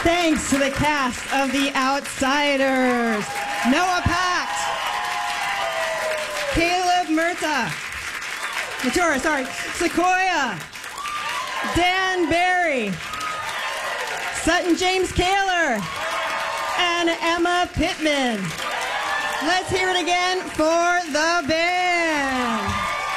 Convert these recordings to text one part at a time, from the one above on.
Thanks to the cast of The Outsiders. Noah Pact, Caleb Sequoia, Dan Barry, Sutton James Kaler, and Emma Pittman. Let's hear it again for the band.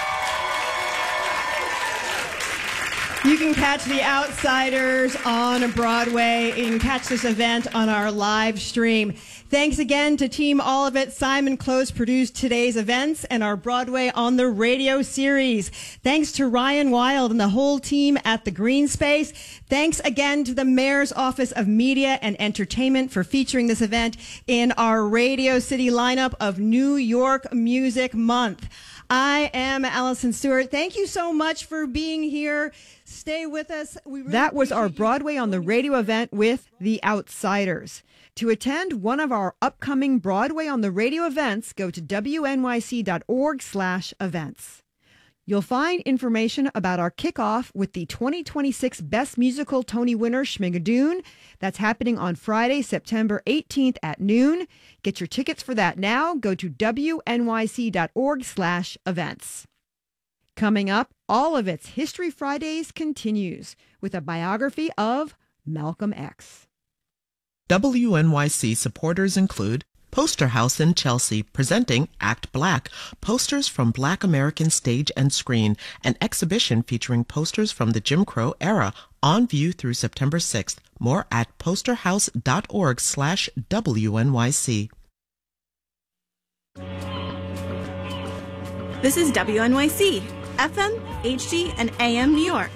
You can catch The Outsiders on Broadway. You can catch this event on our live stream. Thanks again to Team All of It. Simon Close produced today's events and our Broadway on the Radio series. Thanks to Ryan Wild and the whole team at the Green Space. Thanks again to the Mayor's Office of Media and Entertainment for featuring this event in our Radio City lineup of New York Music Month. I am Allison Stewart. Thank you so much for being here. Stay with us. That was our Broadway on the Radio event with The Outsiders. To attend one of our upcoming Broadway on the Radio events, go to wnyc.org/events. You'll find information about our kickoff with the 2026 Best Musical Tony winner, Schmigadoon. That's happening on Friday, September 18th at noon. Get your tickets for that now. Go to wnyc.org/events. Coming up, All of Its History Fridays continues with a biography of Malcolm X. WNYC supporters include Poster House in Chelsea, presenting Act Black, posters from Black American stage and screen, an exhibition featuring posters from the Jim Crow era, on view through September 6th. More at posterhouse.org/WNYC. This is WNYC, FM, HD, and AM New York.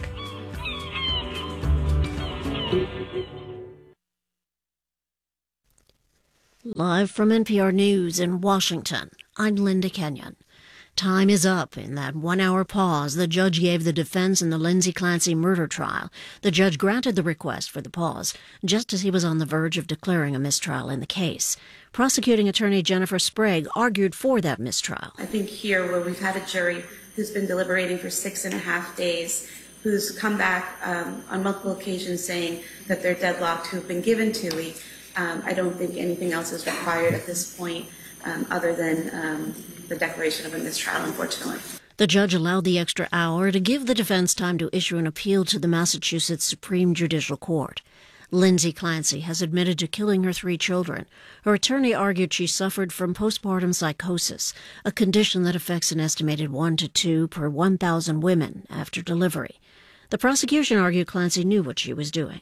Live from NPR News in Washington, I'm Linda Kenyon. Time is up. In that 1-hour pause the judge gave the defense in the Lindsay Clancy murder trial. The judge granted the request for the pause, just as he was on the verge of declaring a mistrial in the case. Prosecuting attorney Jennifer Sprague argued for that mistrial. I think here, where we've had a jury who's been deliberating for 6.5 days, who's come back on multiple occasions saying that they're deadlocked, who've been given 2 weeks, I don't think anything else is required at this point other than the declaration of a mistrial, unfortunately. The judge allowed the extra hour to give the defense time to issue an appeal to the Massachusetts Supreme Judicial Court. Lindsay Clancy has admitted to killing her 3 children. Her attorney argued she suffered from postpartum psychosis, a condition that affects an estimated 1 to 2 per 1,000 women after delivery. The prosecution argued Clancy knew what she was doing.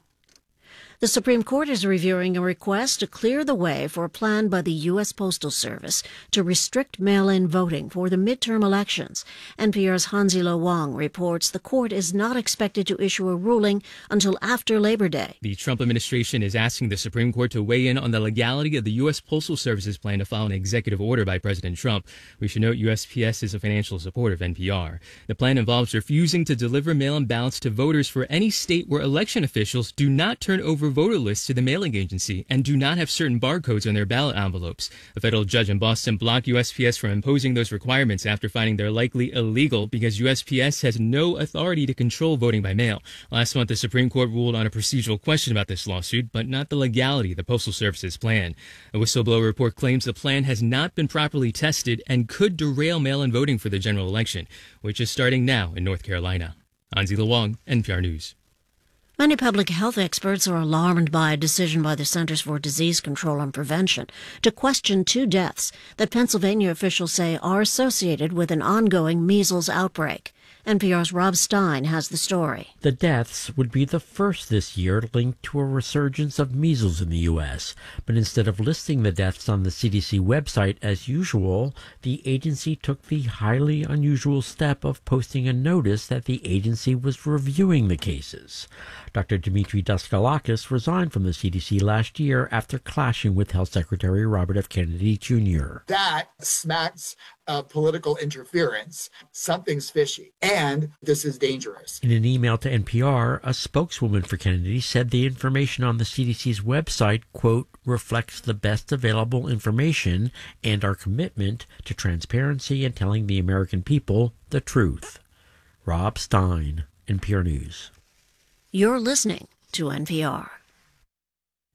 The Supreme Court is reviewing a request to clear the way for a plan by the U.S. Postal Service to restrict mail-in voting for the midterm elections. NPR's Hansilo Wang reports the court is not expected to issue a ruling until after Labor Day. The Trump administration is asking the Supreme Court to weigh in on the legality of the U.S. Postal Service's plan to file an executive order by President Trump. We should note USPS is a financial supporter of NPR. The plan involves refusing to deliver mail-in ballots to voters for any state where election officials do not turn over voter lists to the mailing agency and do not have certain barcodes on their ballot envelopes. A federal judge in Boston blocked USPS from imposing those requirements after finding they're likely illegal because USPS has no authority to control voting by mail. Last month, the Supreme Court ruled on a procedural question about this lawsuit, but not the legality of the Postal Service's plan. A whistleblower report claims the plan has not been properly tested and could derail mail-in voting for the general election, which is starting now in North Carolina. Anzi Luong, NPR News. Many public health experts are alarmed by a decision by the Centers for Disease Control and Prevention to question 2 deaths that Pennsylvania officials say are associated with an ongoing measles outbreak. NPR's Rob Stein has the story. The deaths would be the first this year linked to a resurgence of measles in the U.S., but instead of listing the deaths on the CDC website as usual, the agency took the highly unusual step of posting a notice that the agency was reviewing the cases. Dr. Dimitri Daskalakis resigned from the CDC last year after clashing with Health Secretary Robert F. Kennedy Jr. That smacks of political interference. Something's fishy, and this is dangerous. In an email to NPR, a spokeswoman for Kennedy said the information on the CDC's website, quote, reflects the best available information and our commitment to transparency and telling the American people the truth. Rob Stein, NPR News. You're listening to NPR.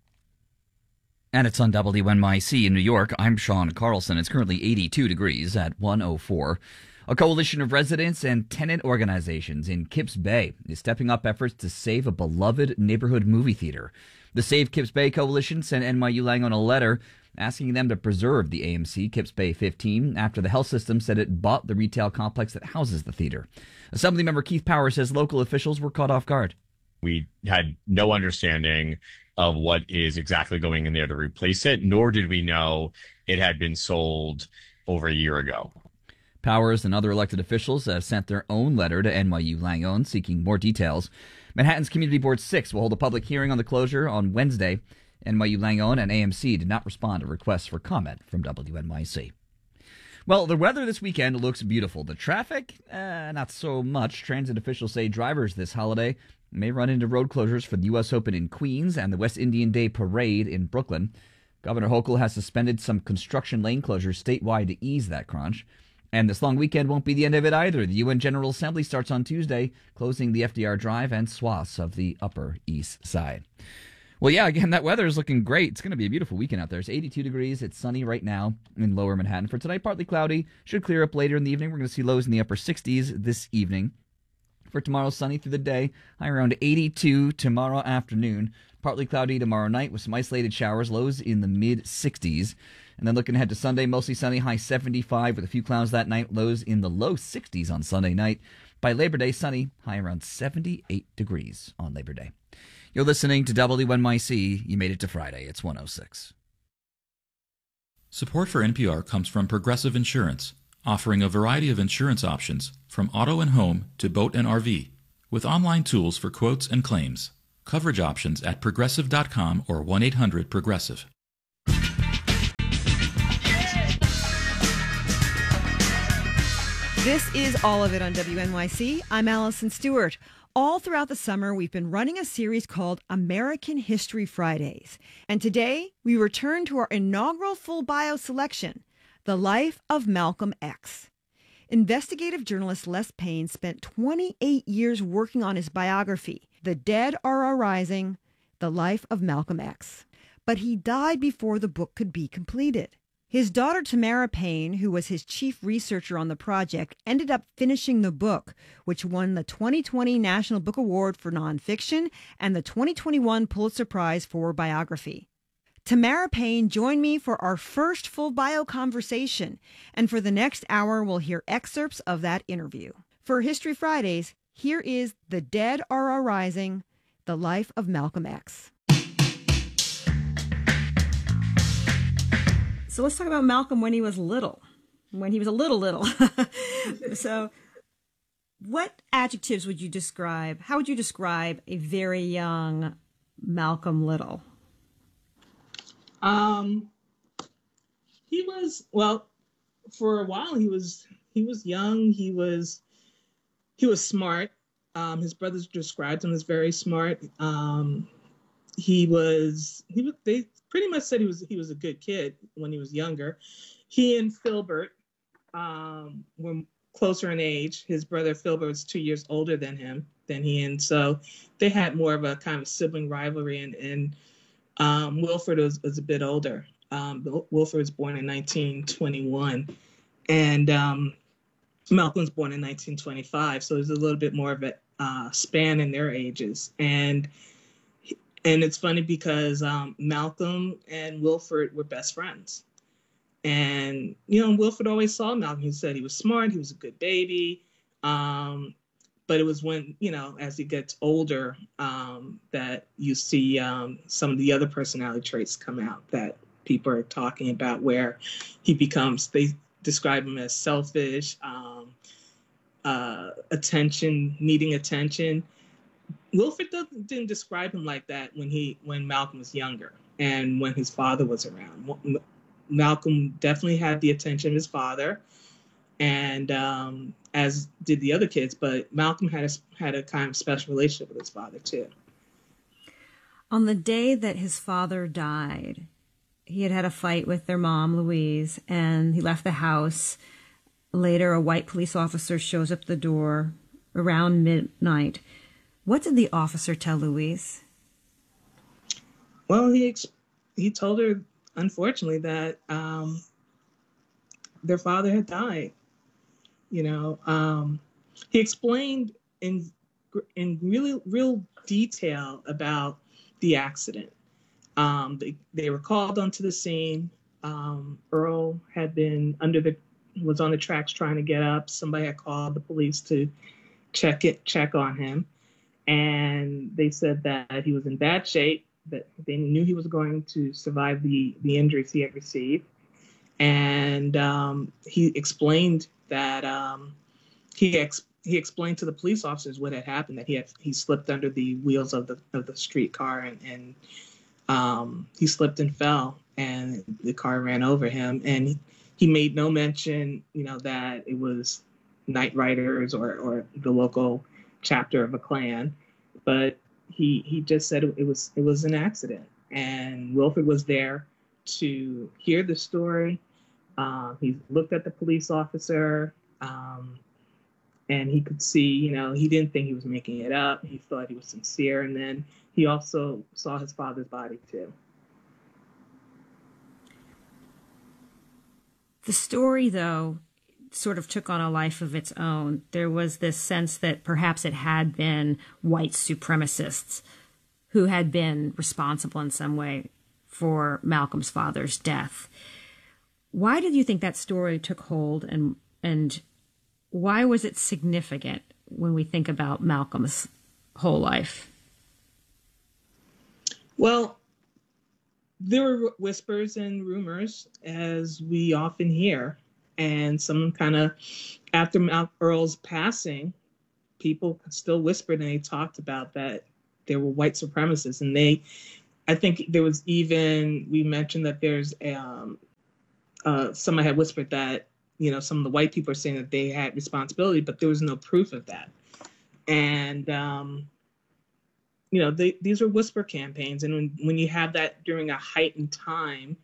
And it's on WNYC in New York. I'm Sean Carlson. It's currently 82 degrees at 104. A coalition of residents and tenant organizations in Kips Bay is stepping up efforts to save a beloved neighborhood movie theater. The Save Kips Bay Coalition sent NYU Langone a letter asking them to preserve the AMC Kips Bay 15 after the health system said it bought the retail complex that houses the theater. Assemblymember Keith Power says local officials were caught off guard. We had no understanding of what is exactly going in there to replace it, nor did we know it had been sold over a year ago. Powers and other elected officials have sent their own letter to NYU Langone seeking more details. Manhattan's Community Board 6 will hold a public hearing on the closure on Wednesday. NYU Langone and AMC did not respond to requests for comment from WNYC. Well, the weather this weekend looks beautiful. The traffic, not so much. Transit officials say drivers this holiday may run into road closures for the U.S. Open in Queens and the West Indian Day Parade in Brooklyn. Governor Hochul has suspended some construction lane closures statewide to ease that crunch. And this long weekend won't be the end of it either. The UN General Assembly starts on Tuesday, closing the FDR Drive and swaths of the Upper East Side. Well, yeah, again, that weather is looking great. It's going to be a beautiful weekend out there. It's 82 degrees. It's sunny right now in lower Manhattan. For tonight, partly cloudy. Should clear up later in the evening. We're going to see lows in the upper 60s this evening. For tomorrow, sunny through the day, high around 82 tomorrow afternoon. Partly cloudy tomorrow night with some isolated showers, lows in the mid-60s. And then looking ahead to Sunday, mostly sunny, high 75 with a few clouds that night, lows in the low 60s on Sunday night. By Labor Day, sunny, high around 78 degrees on Labor Day. You're listening to WNYC. You made it to Friday. It's 106. Support for NPR comes from Progressive Insurance, offering a variety of insurance options from auto and home to boat and RV, with online tools for quotes and claims. Coverage options at progressive.com or 1-800-PROGRESSIVE. This is All of It on WNYC. I'm Allison Stewart. All throughout the summer, we've been running a series called American History Fridays. And today, we return to our inaugural full bio selection, The Life of Malcolm X. Investigative journalist Les Payne spent 28 years working on his biography, The Dead Are Arising, The Life of Malcolm X. But he died before the book could be completed. His daughter Tamara Payne, who was his chief researcher on the project, ended up finishing the book, which won the 2020 National Book Award for Nonfiction and the 2021 Pulitzer Prize for Biography. Tamara Payne joined me for our first full bio conversation, and for the next hour, we'll hear excerpts of that interview. For History Fridays, here is The Dead Are Arising, The Life of Malcolm X. So let's talk about Malcolm when he was little, little. So what adjectives would you describe? How would you describe a very young Malcolm Little? He was, well, for a while he was young. He was smart. His brothers described him as very smart. They pretty much said he was a good kid when he was younger. He and Filbert were closer in age. His brother Filbert was 2 years older than he, and so they had more of a kind of sibling rivalry. And Wilford was a bit older. Wilford was born in 1921, and Malcolm was born in 1925. So there's a little bit more of a span in their ages. And it's funny because Malcolm and Wilford were best friends. And, Wilford always saw Malcolm. He said he was smart, he was a good baby. But it was when, as he gets older, that you see some of the other personality traits come out that people are talking about, where they describe him as selfish, needing attention. Wilford didn't describe him like that when Malcolm was younger and when his father was around. Malcolm definitely had the attention of his father, and as did the other kids, but Malcolm had a kind of special relationship with his father too. On the day that his father died, he had a fight with their mom, Louise, and he left the house. Later, a white police officer shows up at the door around midnight. What did the officer tell Louise? Well, he he told her, unfortunately, that their father had died. You know, he explained in real detail about the accident. They were called onto the scene. Earl had been was on the tracks trying to get up. Somebody had called the police to check on him. And they said that he was in bad shape, that they knew he was going to survive the injuries he had received. And he explained that he explained to the police officers what had happened, that he slipped under the wheels of the streetcar and he slipped and fell, and the car ran over him. And he made no mention, you know, that it was Night Riders or the local chapter of a Klan, but he just said it was an accident. And Wilford was there to hear the story. He looked at the police officer, and he could see, you know, he didn't think he was making it up. He thought he was sincere. And then he also saw his father's body too. The story, though, sort of took on a life of its own. There was this sense that perhaps it had been white supremacists who had been responsible in some way for Malcolm's father's death. Why did you think that story took hold, and why was it significant when we think about Malcolm's whole life? Well, there were whispers and rumors, as we often hear. And some kind of, after Earl's passing, people still whispered and they talked about that there were white supremacists. And I think there was even, we mentioned that there's, somebody had whispered that, you know, some of the white people are saying that they had responsibility, but there was no proof of that. And, you know, these are whisper campaigns. And when you have that during a heightened time,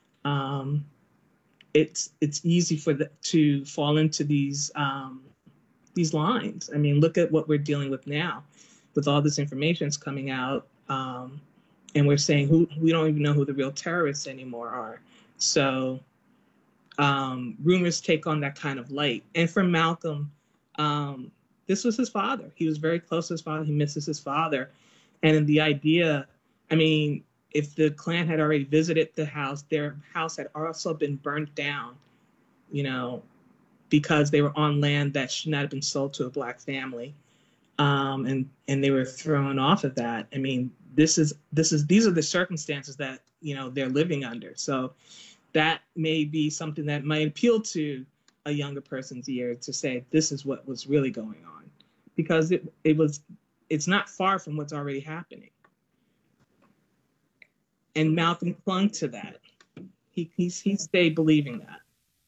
it's easy to fall into these lines. I mean, look at what we're dealing with now, with all this information that's coming out, and we're saying we don't even know who the real terrorists anymore are. So rumors take on that kind of light. And for Malcolm, this was his father. He was very close to his father. He misses his father. And the idea, I mean, if the Klan had already visited the house, their house had also been burnt down, you know, because they were on land that should not have been sold to a Black family. And they were thrown off of that. I mean, these are the circumstances that, you know, they're living under. So that may be something that might appeal to a younger person's ear, to say, this is what was really going on, because it's not far from what's already happening. And Malcolm clung to that. He stayed believing that.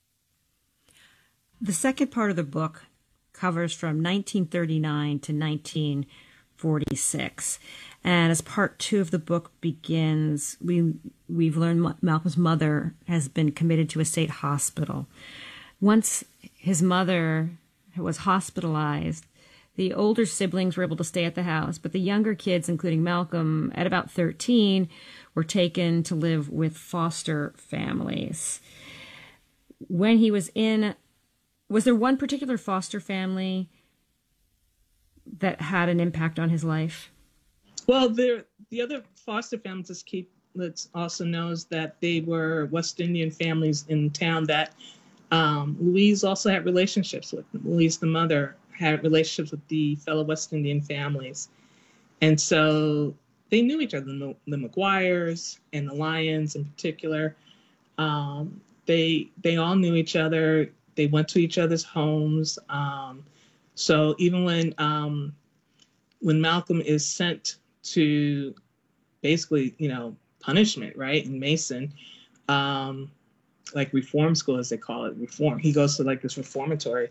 The second part of the book covers from 1939 to 1946. And as part two of the book begins, we've learned Malcolm's mother has been committed to a state hospital. Once his mother was hospitalized, the older siblings were able to stay at the house, but the younger kids, including Malcolm, at about 13, were taken to live with foster families. When he was there one particular foster family that had an impact on his life? Well, the other foster families, let's also knows that they were West Indian families in town that Louise also had relationships with. Louise, the mother, had relationships with the fellow West Indian families. And so they knew each other, the McGuires and the Lyons in particular. They all knew each other. They went to each other's homes. So even when Malcolm is sent to basically, you know, punishment, right, in Mason, like reform school, as they call it, reform. He goes to like this reformatory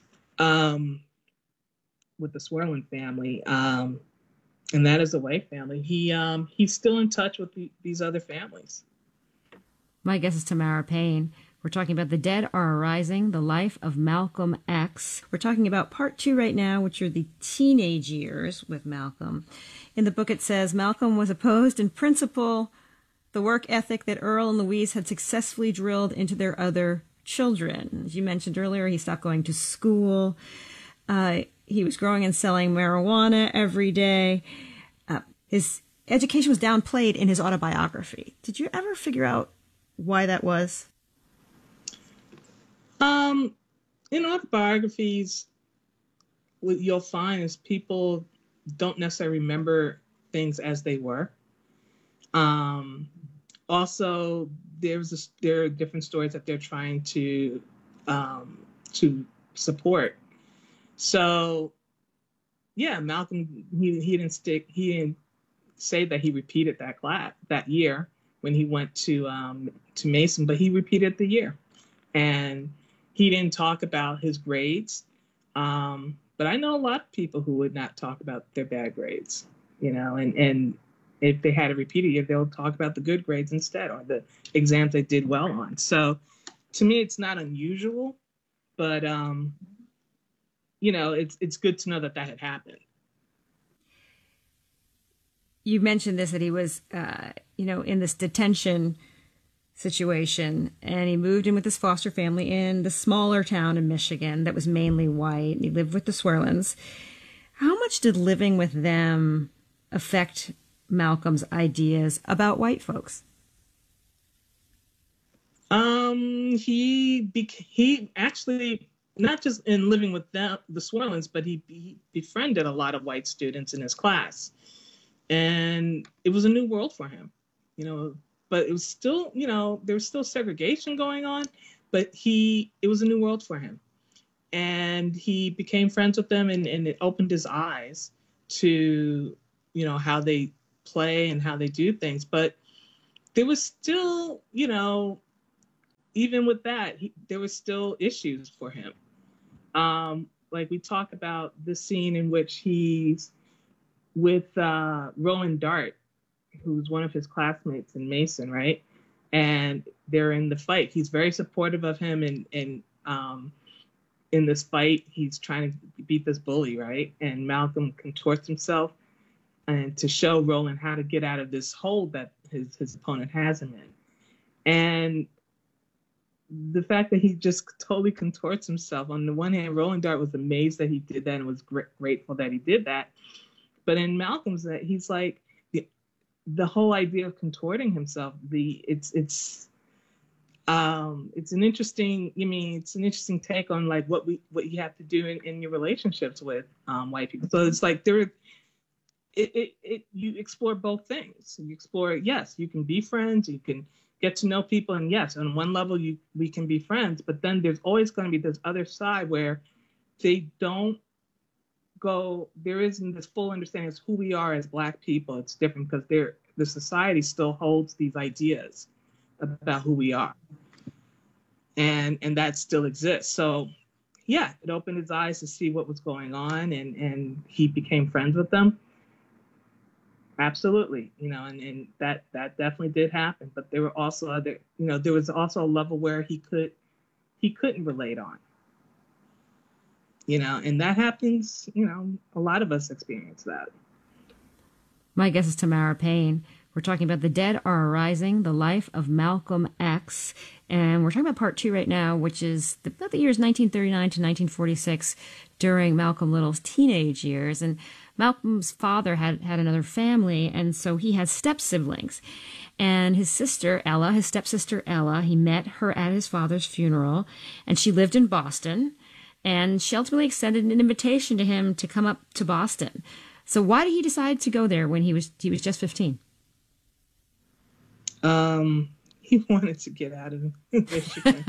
with the Swerlin family, and that is the White family. He's still in touch with these other families. My guest is Tamara Payne. We're talking about The Dead Are Arising, The Life of Malcolm X. We're talking about part two right now, which are the teenage years with Malcolm. In the book, it says Malcolm was opposed in principle the work ethic that Earl and Louise had successfully drilled into their other children. As you mentioned earlier, he stopped going to school. He was growing and selling marijuana every day. His education was downplayed in his autobiography. Did you ever figure out why that was? In autobiographies, what you'll find is people don't necessarily remember things as they were. Also, there are different stories that they're trying to support. So, yeah, Malcolm, he didn't say that he repeated that class that year when he went to Mason, but he repeated the year, and he didn't talk about his grades. But I know a lot of people who would not talk about their bad grades, and if they had to repeat a year, they'll talk about the good grades instead, or the exams they did well on. So to me, it's not unusual, but it's good to know that had happened. You mentioned this, that he was, in this detention situation, and he moved in with his foster family in the smaller town in Michigan that was mainly white, and he lived with the Swerlins. How much did living with them affect Malcolm's ideas about white folks? He actually, not just in living with them, the Swerlins, but he befriended a lot of white students in his class. And it was a new world for him, but it was still, there was still segregation going on, but it was a new world for him. And he became friends with them, and it opened his eyes to, how they play and how they do things. But there was still, even with that, there was still issues for him. Like we talk about the scene in which he's with Rowan Dart, who's one of his classmates in Mason, right? And they're in the fight. He's very supportive of him, and in this fight, he's trying to beat this bully, right? And Malcolm contorts himself and to show Rowan how to get out of this hole that his opponent has him in. And the fact that he just totally contorts himself, on the one hand, Rowan Dart was amazed that he did that and was grateful that he did that. But in Malcolm's, that he's like, the whole idea of contorting himself, it's an interesting take on like what you have to do in your relationships with white people. So it's like you explore both things. You explore, yes, you can be friends, you can get to know people, and yes, on one level we can be friends, but then there's always going to be this other side where they don't go, there isn't this full understanding of who we are as Black people. It's different because the society still holds these ideas about who we are, and that still exists. So yeah, it opened his eyes to see what was going on, and he became friends with them. Absolutely, and that definitely did happen. But there were also other, there was also a level where he couldn't relate on. And that happens, a lot of us experience that. My guest is Tamara Payne. We're talking about The Dead Are Arising, The Life of Malcolm X. And we're talking about part 2 right now, which is about the years 1939 to 1946, during Malcolm Little's teenage years. And Malcolm's father had another family, and so he had step-siblings. And his stepsister Ella, he met her at his father's funeral, and she lived in Boston. And she ultimately extended an invitation to him to come up to Boston. So why did he decide to go there when he was just 15? He wanted to get out of Michigan.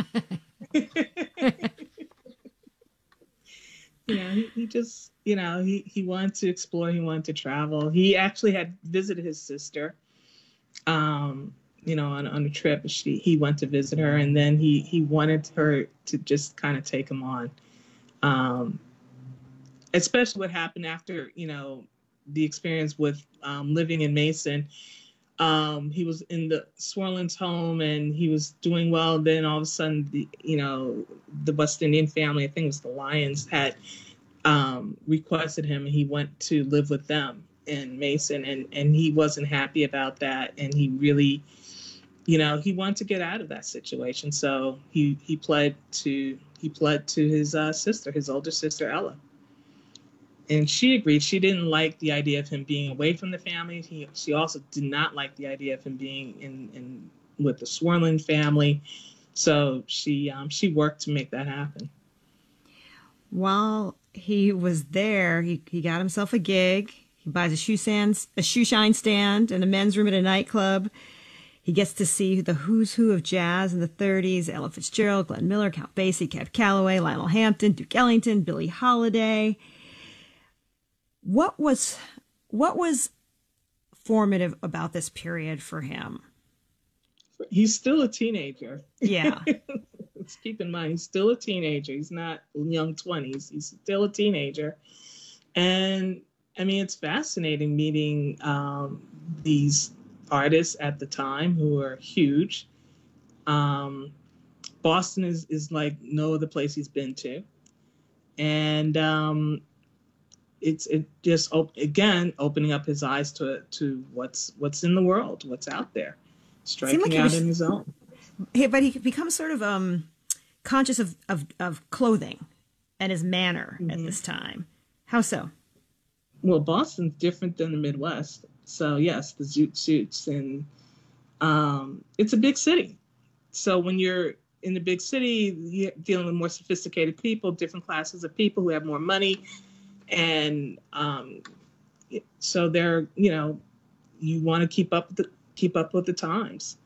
He just, he wanted to explore. He wanted to travel. He actually had visited his sister, on a trip. He went to visit her, and then he wanted her to just kind of take him on. Especially what happened after, the experience with living in Mason. He was in the Swerlins home and he was doing well. Then all of a sudden, the West Indian family, I think it was the Lyons, had requested him, and he went to live with them in Mason, and he wasn't happy about that. And he really he wanted to get out of that situation. So he pled to his sister, his older sister, Ella. And she agreed. She didn't like the idea of him being away from the family. She also did not like the idea of him being in with the Swerling family. So she worked to make that happen. While he was there, he got himself a gig. He buys a shoe shine stand and a men's room at a nightclub. He gets to see the who's who of jazz in the 30s: Ella Fitzgerald, Glenn Miller, Count Basie, Cab Calloway, Lionel Hampton, Duke Ellington, Billie Holiday. What was formative about this period for him? He's still a teenager. Yeah. Let's keep in mind, he's still a teenager. He's not young 20s. He's still a teenager. And I mean, it's fascinating meeting these artists at the time who are huge. Boston is like no other place he's been to. And it just opening up his eyes to what's in the world, what's out there, striking out in his own. But he becomes sort of conscious of clothing and his manner at this time. How so? Well, Boston's different than the Midwest. So yes, the zoot suits, and it's a big city. So when you're in the big city, you're dealing with more sophisticated people, different classes of people who have more money. And so they're, you want to keep up with the times.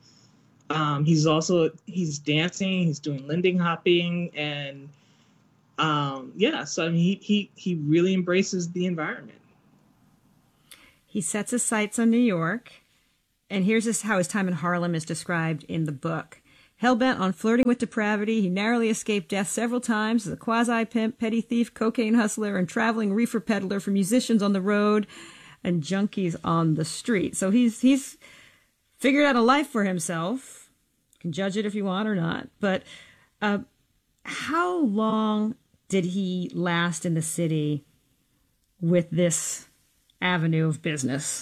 He's dancing, he's doing Lindy hopping, and so I mean, he really embraces the environment. He sets his sights on New York, and here's how his time in Harlem is described in the book. Hell-bent on flirting with depravity, he narrowly escaped death several times as a quasi-pimp, petty thief, cocaine hustler, and traveling reefer peddler for musicians on the road and junkies on the street. So he's figured out a life for himself. You can judge it if you want or not. But how long did he last in the city with this avenue of business?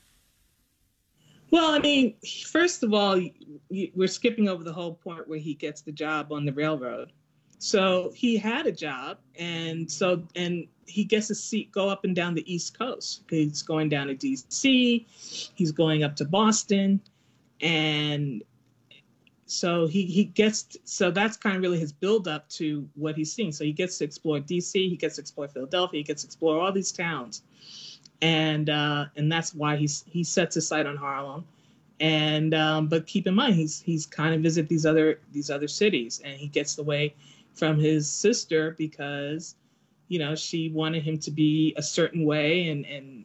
Well, I mean, first of all, we're skipping over the whole point where he gets the job on the railroad. So he had a job, and he gets to go up and down the East Coast. He's going down to D.C., he's going up to Boston, and so so that's kind of really his build up to what he's seeing. So he gets to explore D.C., he gets to explore Philadelphia, he gets to explore all these towns. And that's why he sets his sight on Harlem, and but keep in mind he's kind of visit these other cities, and he gets away from his sister because she wanted him to be a certain way and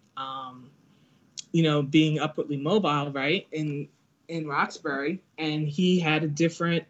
being upwardly mobile, right, in Roxbury, and he had a different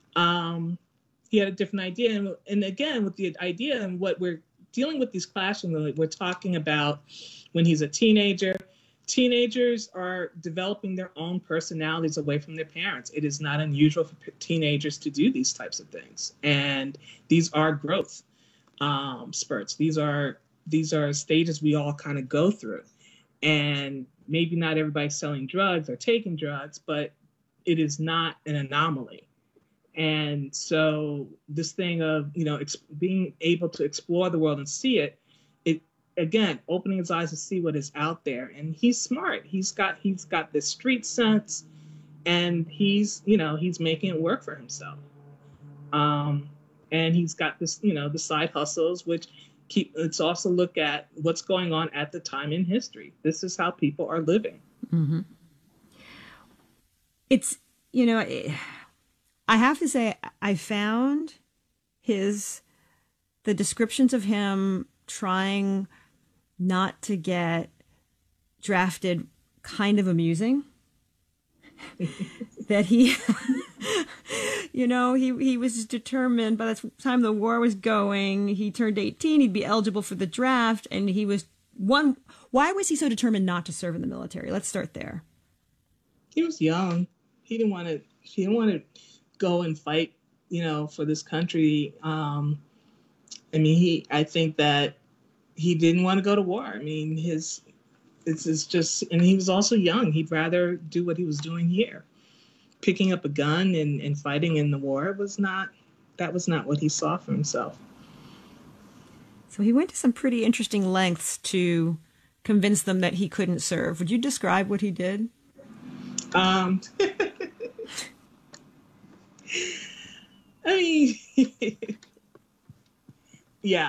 idea, and again with the idea and what we're dealing with these clashes, we're talking about. When he's a teenager, teenagers are developing their own personalities away from their parents. It is not unusual for teenagers to do these types of things. And these are growth spurts. These are stages we all kind of go through. And maybe not everybody's selling drugs or taking drugs, but it is not an anomaly. And so this thing of, being able to explore the world and see it, again, opening his eyes to see what is out there. And he's smart. He's got this street sense, and he's making it work for himself. And he's got this, the side hustles, which let's also look at what's going on at the time in history. This is how people are living. Mm-hmm. It's, I have to say, I found the descriptions of him trying not to get drafted kind of amusing. That he was determined by the time the war was going, he turned 18, he'd be eligible for the draft, and why was he so determined not to serve in the military? Let's start there. He was young. He didn't want to go and fight, for this country. I think that he didn't want to go to war. I mean, and he was also young. He'd rather do what he was doing here. picking up a gun and fighting in the war was not what he saw for himself. So he went to some pretty interesting lengths to convince them that he couldn't serve. Would you describe what he did? I mean, yeah,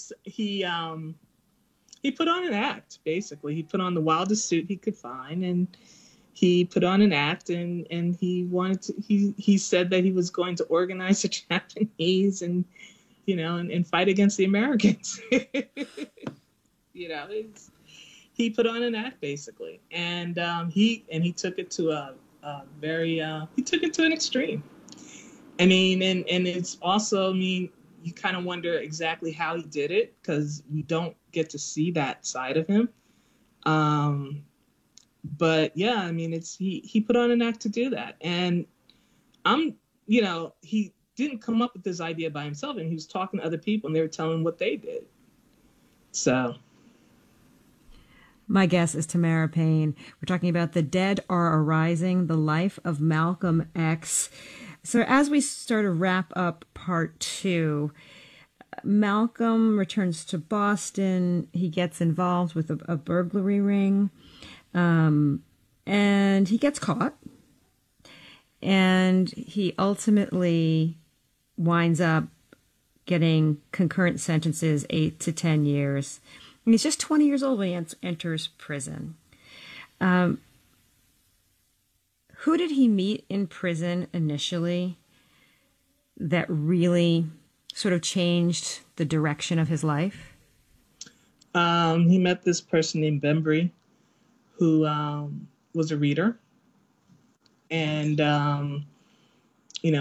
he put on an act, basically. He put on the wildest suit he could find, and he put on an act, and he said that he was going to organize the Japanese and fight against the Americans. He put on an act, basically, and he took it to an extreme. I mean, and it's also, I mean, you kind of wonder exactly how he did it, because you don't get to see that side of him. But yeah, I mean, he put on an act to do that, and he didn't come up with this idea by himself, and he was talking to other people, and they were telling him what they did. So, my guest is Tamara Payne. We're talking about The Dead Are Arising: The Life of Malcolm X. So as we sort of wrap up part 2, Malcolm returns to Boston. He gets involved with a burglary ring, and he gets caught. And he ultimately winds up getting concurrent sentences, 8 to 10 years. And he's just 20 years old when he enters prison. Who did he meet in prison initially that really sort of changed the direction of his life? He met this person named Bembry, who was a reader. And, and he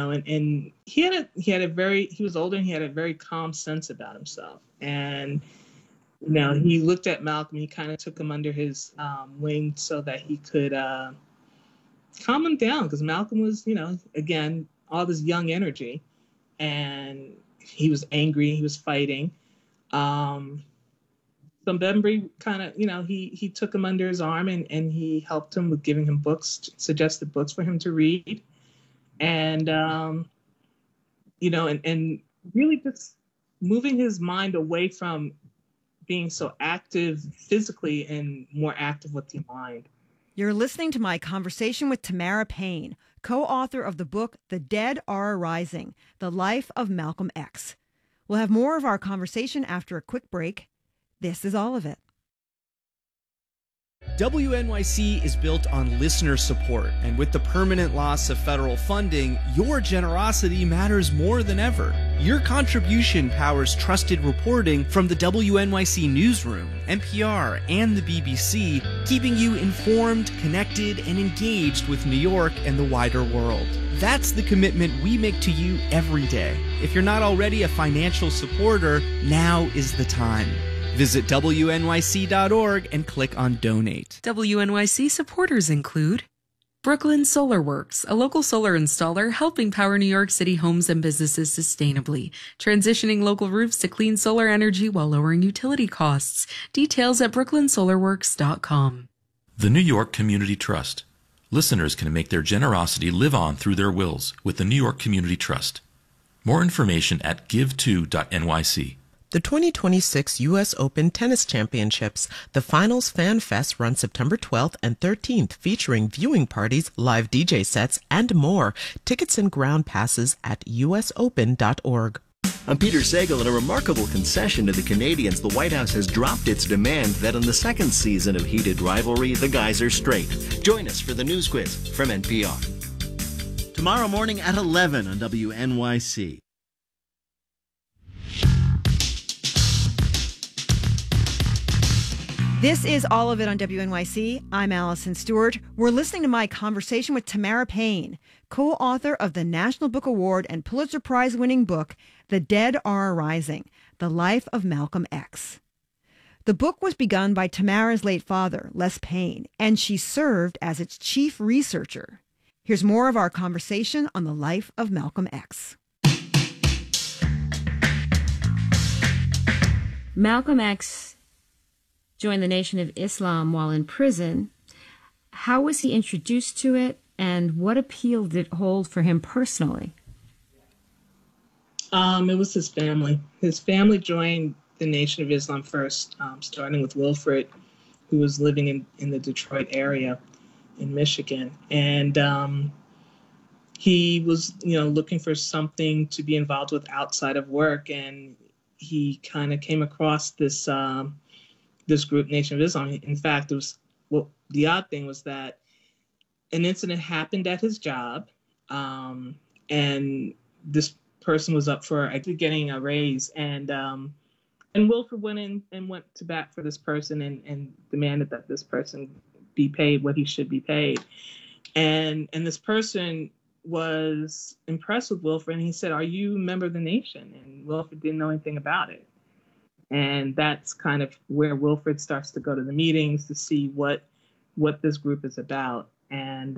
was older, and he had a very calm sense about himself. And, he looked at Malcolm, he kind of took him under his wing so that he could calm him down, because Malcolm was, again, all this young energy, and he was angry, he was fighting. So Bembry kind of, he took him under his arm, and he helped him with giving him books, suggested books for him to read. And, and really just moving his mind away from being so active physically and more active with the mind. You're listening to my conversation with Tamara Payne, co-author of the book The Dead Are Arising: The Life of Malcolm X. We'll have more of our conversation after a quick break. This is all of it. WNYC is built on listener support, and with the permanent loss of federal funding, your generosity matters more than ever. Your contribution powers trusted reporting from the WNYC Newsroom, NPR, and the BBC, keeping you informed, connected, and engaged with New York and the wider world. That's the commitment we make to you every day. If you're not already a financial supporter, now is the time. Visit WNYC.org and click on Donate. WNYC supporters include Brooklyn Solar Works, a local solar installer helping power New York City homes and businesses sustainably, transitioning local roofs to clean solar energy while lowering utility costs. Details at brooklynsolarworks.com. The New York Community Trust. Listeners can make their generosity live on through their wills with the New York Community Trust. More information at give2.nyc. The 2026 U.S. Open Tennis Championships, the Finals Fan Fest, run September 12th and 13th, featuring viewing parties, live DJ sets, and more. Tickets and ground passes at usopen.org. I'm Peter Sagal. In a remarkable concession to the Canadians, the White House has dropped its demand that in the second season of Heated Rivalry, the guys are straight. Join us for the News Quiz from NPR. Tomorrow morning at 11 on WNYC. This is All of It on WNYC. I'm Allison Stewart. We're listening to my conversation with Tamara Payne, co-author of the National Book Award and Pulitzer Prize-winning book, The Dead Are Arising: The Life of Malcolm X. The book was begun by Tamara's late father, Les Payne, and she served as its chief researcher. Here's more of our conversation on the life of Malcolm X. Malcolm X joined the Nation of Islam while in prison. How was he introduced to it, and what appeal did it hold for him personally? It was his family. His family joined the Nation of Islam first, starting with Wilfred, who was living in the Detroit area in Michigan. And he was, looking for something to be involved with outside of work. And he kind of came across this this group, Nation of Islam. In fact, the odd thing was that an incident happened at his job, and this person was up for getting a raise, and Wilfred went in and went to bat for this person and demanded that this person be paid what he should be paid, and this person was impressed with Wilfred, and he said, "Are you a member of the Nation?" And Wilfred didn't know anything about it, and that's kind of where Wilfred starts to go to the meetings to see what this group is about, and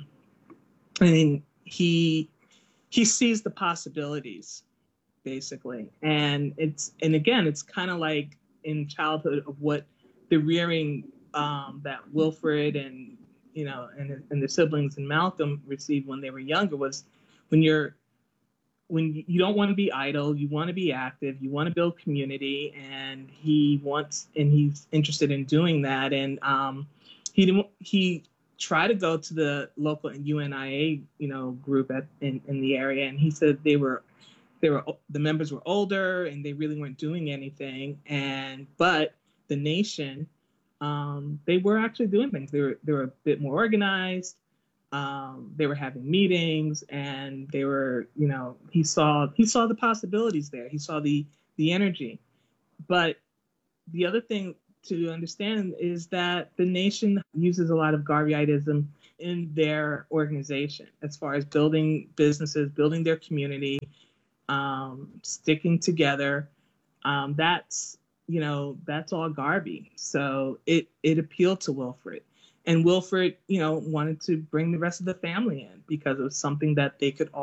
he sees the possibilities, basically. And again, it's kind of like in childhood of what the rearing that Wilfred and their siblings and Malcolm received when they were younger was when you don't want to be idle, you want to be active, you want to build community, and he's interested in doing that. And he tried to go to the local UNIA, group in the area, and he said the members were older and they really weren't doing anything. But the Nation, they were actually doing things. They were a bit more organized. They were having meetings, and they were, he saw the possibilities there. He saw the energy. But the other thing to understand is that the Nation uses a lot of Garveyism in their organization as far as building businesses, building their community, sticking together. That's all Garvey. So it appealed to Wilfred. And Wilfred, wanted to bring the rest of the family in because it was something that they were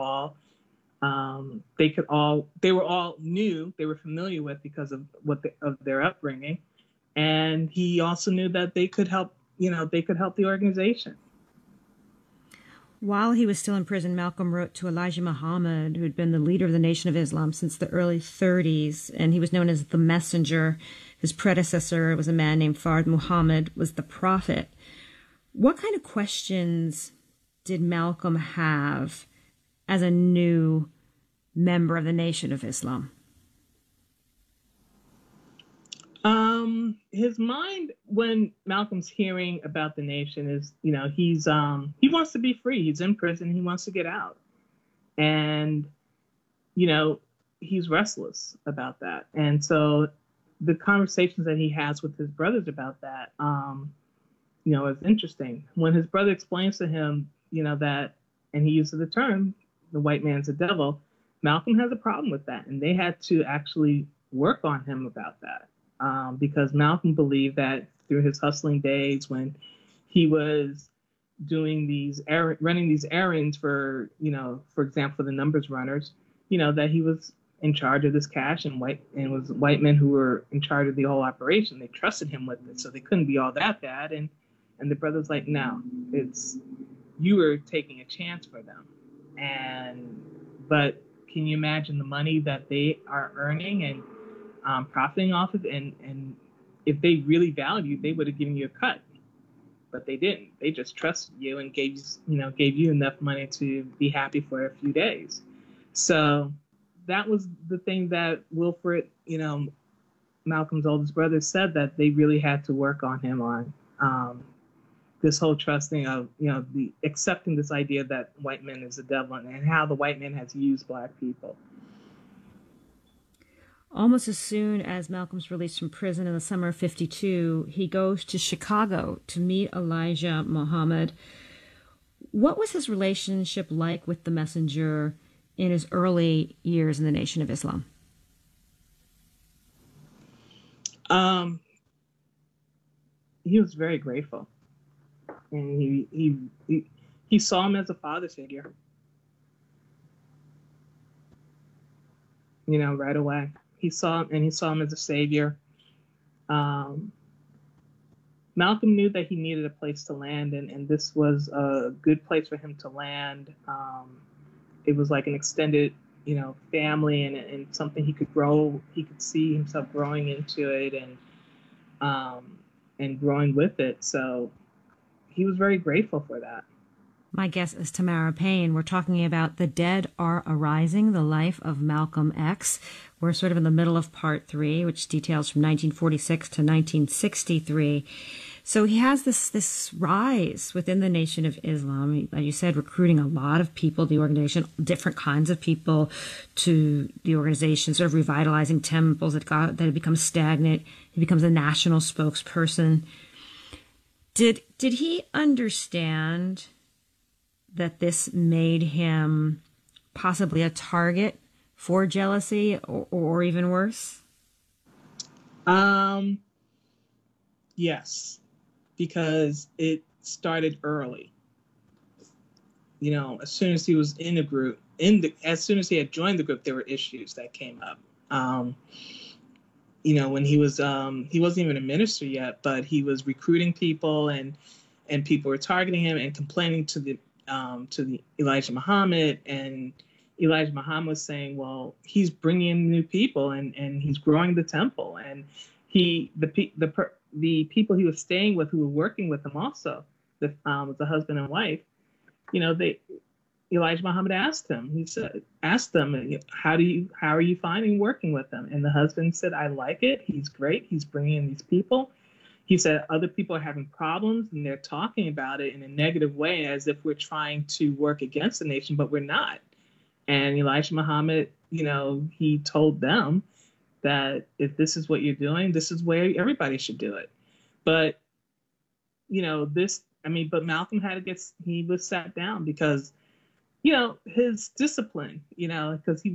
all new, they were familiar with because of of their upbringing. And he also knew that they could help the organization. While he was still in prison, Malcolm wrote to Elijah Muhammad, who had been the leader of the Nation of Islam since the early 30s, and he was known as the messenger. His predecessor was a man named Fard Muhammad, was the prophet. What kind of questions did Malcolm have as a new member of the Nation of Islam? His mind, when Malcolm's hearing about the Nation, is, he wants to be free. He's in prison. He wants to get out. And, he's restless about that. And so the conversations that he has with his brothers about that, is interesting. When his brother explains to him, that, and he uses the term, the white man's a devil, Malcolm has a problem with that. And they had to actually work on him about that. Because Malcolm believed that through his hustling days when he was doing running these errands for, for example, for the numbers runners, that he was in charge of this cash and was white men who were in charge of the whole operation. They trusted him with it, so they couldn't be all that bad. And the brother's like, no, you were taking a chance for them. But can you imagine the money that they are earning and profiting off of, and if they really valued, they would have given you a cut, but they didn't. They just trusted you and gave you enough money to be happy for a few days. So that was the thing that Wilfred, Malcolm's oldest brother, said that they really had to work on him on, this whole trusting of, the accepting this idea that white men is the devil and how the white man has used Black people. Almost as soon as Malcolm's released from prison in the summer of 1952, he goes to Chicago to meet Elijah Muhammad. What was his relationship like with the messenger in his early years in the Nation of Islam? He was very grateful, and he saw him as a father figure, right away. He saw him as a savior. Malcolm knew that he needed a place to land, and this was a good place for him to land. It was like an extended, family and something he could grow. He could see himself growing into it and growing with it. So he was very grateful for that. My guest is Tamara Payne. We're talking about The Dead Are Arising, the life of Malcolm X. We're sort of in the middle of part 3, which details from 1946 to 1963. So he has this rise within the Nation of Islam, like you said, recruiting a lot of people, the organization, different kinds of people to the organization, sort of revitalizing temples that had become stagnant. He becomes a national spokesperson. Did he understand that this made him possibly a target for jealousy or even worse? Yes, because it started early. As soon as he was in the group, as soon as he had joined the group, there were issues that came up. When he wasn't even a minister yet, but he was recruiting people and people were targeting him and complaining to the Elijah Muhammad, and Elijah Muhammad was saying, well, he's bringing in new people and he's growing the temple, and the people he was staying with who were working with him also, the husband and wife, Elijah Muhammad asked them, how are you finding working with him? And the husband said, I like it. He's great. He's bringing in these people. He said other people are having problems and they're talking about it in a negative way as if we're trying to work against the nation, but we're not. And Elijah Muhammad, he told them that if this is what you're doing, this is where everybody should do it. But, but Malcolm he was sat down because, his discipline, because he